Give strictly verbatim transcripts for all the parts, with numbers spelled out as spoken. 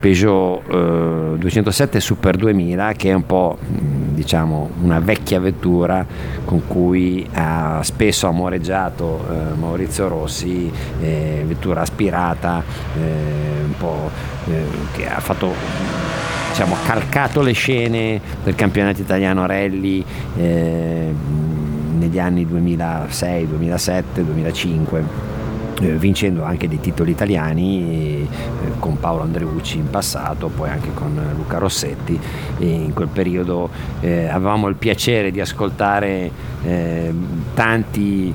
Peugeot eh, duecentosette Super duemila, che è un po' diciamo una vecchia vettura con cui ha spesso amoreggiato eh, Maurizio Rossi, eh, vettura aspirata, eh, un po' eh, che ha fatto, diciamo, calcato le scene del campionato italiano rally eh, negli anni duemilasei, duemilasette, duemilacinque. Eh, vincendo anche dei titoli italiani eh, con Paolo Andreucci in passato, poi anche con Luca Rossetti, e in quel periodo eh, avevamo il piacere di ascoltare eh, tanti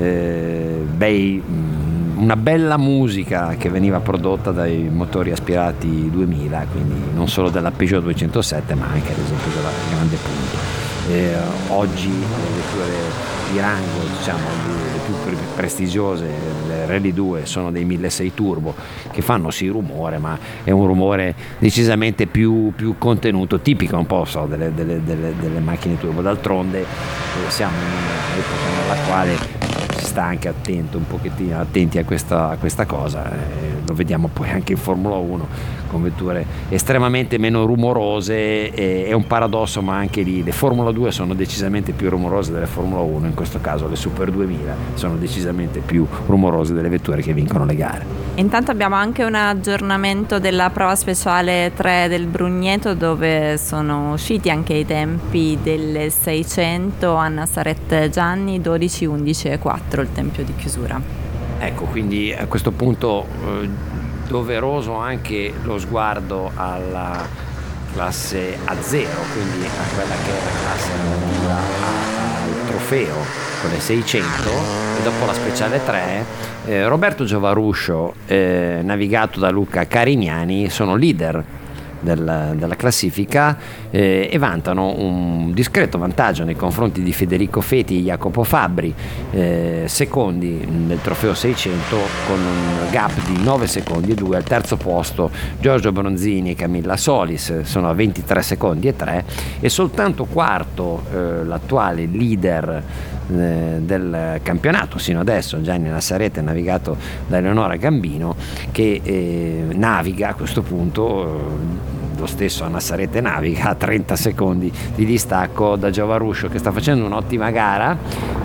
eh, bei, una bella musica che veniva prodotta dai motori aspirati duemila, quindi non solo della Peugeot duecentosette ma anche ad esempio della Grande Punto. Eh, oggi le vetture di rango, diciamo le più prestigiose, le Rally due, sono dei milleseicento turbo che fanno sì rumore, ma è un rumore decisamente più, più contenuto, tipico un po' so, delle, delle, delle, delle macchine turbo. D'altronde eh, siamo in un'epoca nella quale si sta anche attento, un pochettino attenti a questa, a questa cosa, eh, lo vediamo poi anche in Formula uno con vetture estremamente meno rumorose. eh, è un paradosso, ma anche lì le Formula due sono decisamente più rumorose delle Formula uno, in questo caso le Super duemila sono decisamente più rumorose delle vetture che vincono le gare. Intanto abbiamo anche un aggiornamento della prova speciale tre del Brugneto, dove sono usciti anche i tempi del seicento a Nazareth Gianni, dodici, undici e quattro il tempo di chiusura. Ecco, quindi a questo punto eh, doveroso anche lo sguardo alla classe A zero, quindi a quella che è la classe relativa al trofeo con le seicento, e dopo la speciale tre eh, Roberto Giovaruscio, eh, navigato da Luca Carignani, sono leader del, della classifica eh, e vantano un discreto vantaggio nei confronti di Federico Feti e Jacopo Fabbri, eh, secondi nel trofeo seicento con un gap di nove secondi e due. Al terzo posto Giorgio Bronzini e Camilla Solis, sono a ventitré secondi e tre, e soltanto quarto eh, l'attuale leader eh, del campionato sino adesso, Gianni Nassarete, navigato da Eleonora Gambino, che eh, naviga a questo punto, eh, lo stesso a Nassarete naviga a trenta secondi di distacco da Giovaruscio, che sta facendo un'ottima gara,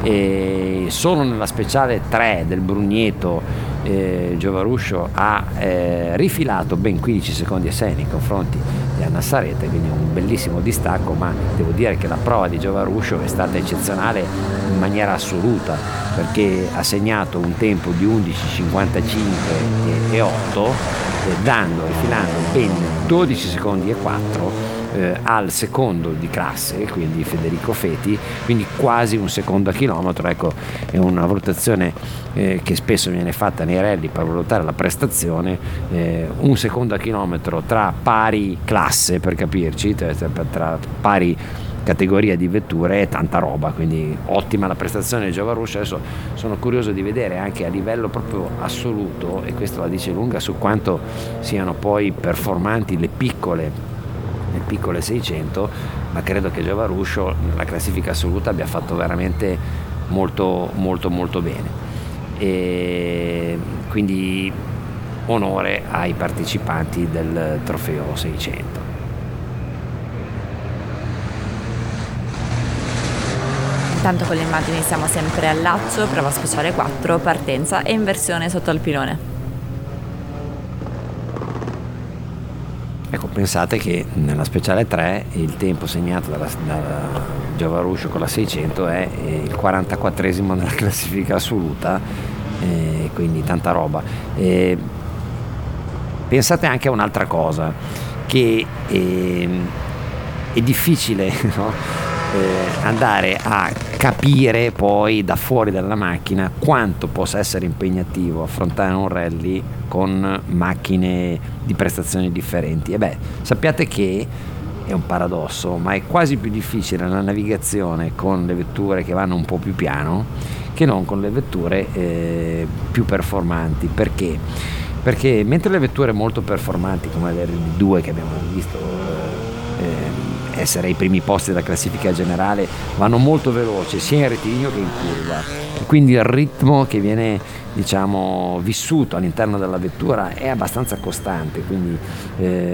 e solo nella speciale tre del Brugneto eh, Giovaruscio ha eh, rifilato ben quindici secondi e sei nei confronti di Nassarete, quindi un bellissimo distacco. Ma devo dire che la prova di Giovaruscio è stata eccezionale in maniera assoluta, perché ha segnato un tempo di undici cinquantacinque e otto, dando e filando ben dodici secondi e quattro eh, al secondo di classe, quindi Federico Feti, quindi quasi un secondo a chilometro. Ecco, è una valutazione eh, che spesso viene fatta nei rally per valutare la prestazione, eh, un secondo a chilometro tra pari classe, per capirci, tra, tra pari categoria di vetture, è tanta roba, quindi ottima la prestazione di Giovaruscio. Adesso sono curioso di vedere anche a livello proprio assoluto, e questo la dice lunga su quanto siano poi performanti le piccole le piccole seicento, ma credo che Giovaruscio nella classifica assoluta abbia fatto veramente molto molto molto bene, e quindi onore ai partecipanti del trofeo seicento. Intanto con le immagini siamo sempre al Laccio, prova speciale quattro, partenza e inversione sotto al pilone. Ecco, pensate che nella speciale tre il tempo segnato dalla, da Giovaruscio con la seicento è il quarantaquattresimo nella classifica assoluta, eh, quindi tanta roba. Eh, pensate anche a un'altra cosa, che eh, è difficile, no? Eh, andare a capire poi da fuori dalla macchina quanto possa essere impegnativo affrontare un rally con macchine di prestazioni differenti. E beh, sappiate che è un paradosso, ma è quasi più difficile la navigazione con le vetture che vanno un po' più piano che non con le vetture eh, più performanti. Perché? Perché mentre le vetture molto performanti come le R D due che abbiamo visto eh, essere ai primi posti della classifica generale, vanno molto veloci sia in rettilineo che in curva, e quindi il ritmo che viene, diciamo, vissuto all'interno della vettura è abbastanza costante, quindi eh,